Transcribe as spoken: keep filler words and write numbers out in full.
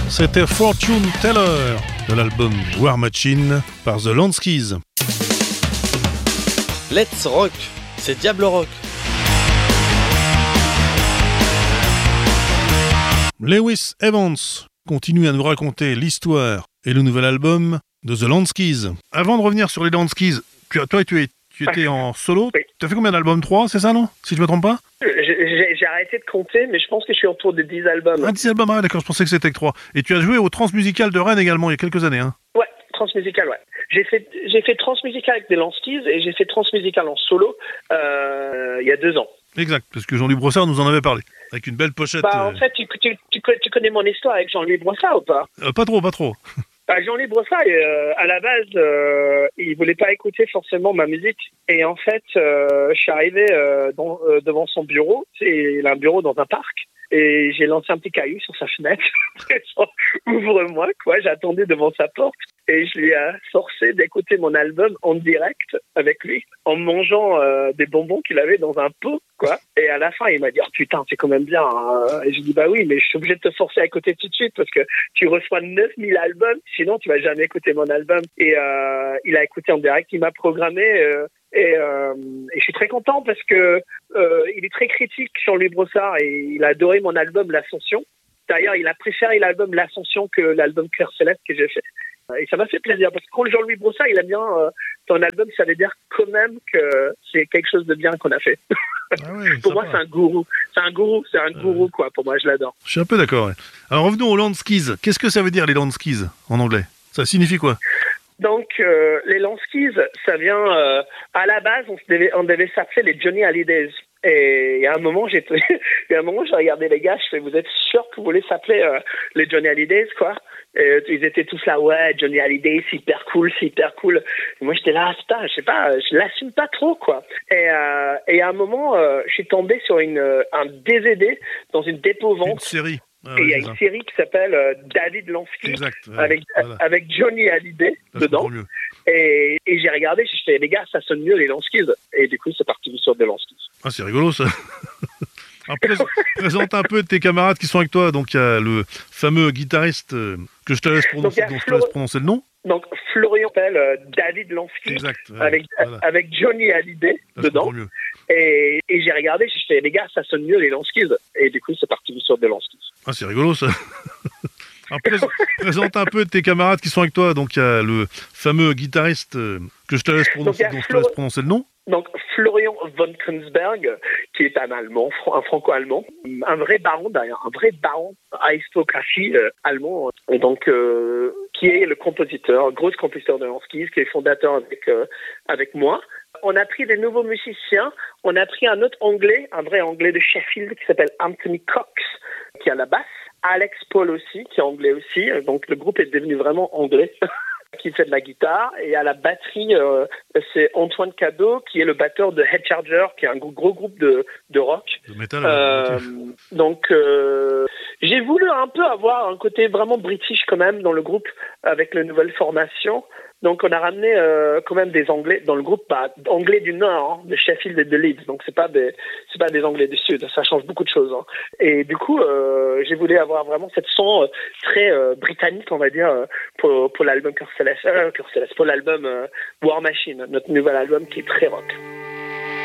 C'était Fortune Teller de l'album War Machine par The Lanskeys. Let's Rock, c'est Diable Rock. Lewis Evans continue à nous raconter l'histoire et le nouvel album de The Lanskeys. Avant de revenir sur les Lanskeys, tu, toi tu, es, tu étais en solo. Oui. Tu as fait combien d'albums? Trois, c'est ça, non? Si je me trompe pas? J'ai, j'ai arrêté de compter, mais je pense que je suis autour de dix albums. Ah, dix albums, ah, d'accord, je pensais que c'était que trois. Et tu as joué au Transmusical de Rennes également il y a quelques années, hein? Ouais, Transmusical, ouais. J'ai fait, j'ai fait Transmusical avec des Lanskeys et j'ai fait Transmusical en solo euh, il y a deux ans. Exact, parce que Jean-Louis Brossard nous en avait parlé, avec une belle pochette. Bah, euh... en fait, tu, tu, tu, tu connais mon histoire avec Jean-Louis Brossard ou pas? euh, Pas trop, pas trop. Bah, Jean-Louis Brossard, euh, à la base, euh, il voulait pas écouter forcément ma musique. Et en fait, euh, je suis arrivé euh, dans, euh, devant son bureau. Il a un bureau dans un parc. Et j'ai lancé un petit caillou sur sa fenêtre. Ouvre-moi, quoi. J'attendais devant sa porte. Et je lui ai forcé d'écouter mon album en direct avec lui, en mangeant euh, des bonbons qu'il avait dans un pot, quoi. Et à la fin, il m'a dit, oh putain, c'est quand même bien. Hein. Et je lui ai dit, bah oui, mais je suis obligé de te forcer à écouter tout de suite parce que tu reçois neuf mille albums, sinon tu vas jamais écouter mon album. Et euh, il a écouté en direct, il m'a programmé. Euh, Et, euh, et je suis très content parce que euh, il est très critique sur Louis Brossard et il a adoré mon album L'Ascension. D'ailleurs, il a préféré l'album L'Ascension que l'album Cœur Céleste que j'ai fait. Et ça m'a fait plaisir parce que quand Jean-Louis Brossard, il aime bien euh, ton album, ça veut dire quand même que c'est quelque chose de bien qu'on a fait. Ah oui, pour moi, c'est un gourou. C'est un gourou, c'est un gourou, euh... quoi. Pour moi, je l'adore. Je suis un peu d'accord, ouais. Alors revenons aux Lanskeys. Qu'est-ce que ça veut dire les Lanskeys en anglais? Ça signifie quoi? Donc, euh, les Lanskeys, ça vient... Euh, à la base, on, se devait, on devait s'appeler les Johnny Hallydays. Et il y a un moment, j'ai, il y a un moment, j'ai regardé les gars, je fais, vous êtes sûrs que vous voulez s'appeler euh, les Johnny Hallydays, quoi? Et ils étaient tous là, ouais, Johnny Hallyday, c'est hyper cool, c'est hyper cool. Et moi, j'étais là, putain, je sais pas, je l'assume pas trop, quoi. Et, euh, et à un moment, euh, je suis tombé sur une, un D V D dans une dépôt-vente. Une série. Ah, et il ouais, y a une ça. série qui s'appelle euh, David Lansky, exact, ouais, avec, voilà. avec Johnny Hallyday là, dedans. Et, et j'ai regardé, je fais, les gars, ça sonne mieux les Lanskeys. Et du coup, c'est parti sur des Lanskeys. Ah, c'est rigolo, ça. Alors, prés- présente un peu tes camarades qui sont avec toi. Donc, il y a le fameux guitariste euh, que je te laisse prononcer, Donc, dont je te Flor- laisse prononcer le nom. Donc, Florian s'appelle euh, David Lansky, exact, ouais, avec, voilà. avec Johnny Hallyday là, dedans. Et, et j'ai regardé, je fais, les gars, ça sonne mieux les Lanskeys. Et du coup, c'est parti sur des Lanskeys. Ah, c'est rigolo, ça. Alors, prés- présente un peu tes camarades qui sont avec toi. Donc, il y a le fameux guitariste euh, que je te laisse prononcer, Donc, dont je te Flor- laisse prononcer le nom. Donc, Florian von Künzberg, qui est un Allemand, un franco-allemand, un vrai baron d'ailleurs, un vrai baron aristocratie euh, allemand, et donc euh, qui est le compositeur, gros compositeur de Lanskeys, qui est fondateur avec euh, avec moi. On a pris des nouveaux musiciens, on a pris un autre anglais, un vrai anglais de Sheffield qui s'appelle Anthony Cox, qui est à la basse, Alex Paul aussi, qui est anglais aussi, donc le groupe est devenu vraiment anglais. qui fait de la guitare, et à la batterie, euh, c'est Antoine Cadeau, qui est le batteur de Head Charger, qui est un gros, gros groupe de, de rock. De métal, euh, donc, euh, j'ai voulu un peu avoir un côté vraiment british quand même dans le groupe, avec la nouvelle formation. Donc, on a ramené euh, quand même des Anglais dans le groupe, bah, Anglais du Nord, hein, de Sheffield et de Leeds. Donc, c'est pas des, c'est pas des Anglais du Sud. Ça change beaucoup de choses. Hein. Et du coup, euh, j'ai voulu avoir vraiment cette son euh, très euh, britannique, on va dire, euh, pour, pour l'album Cœur Céleste, euh, Cœur Céleste, pour l'album euh, War Machine, notre nouvel album qui est très rock.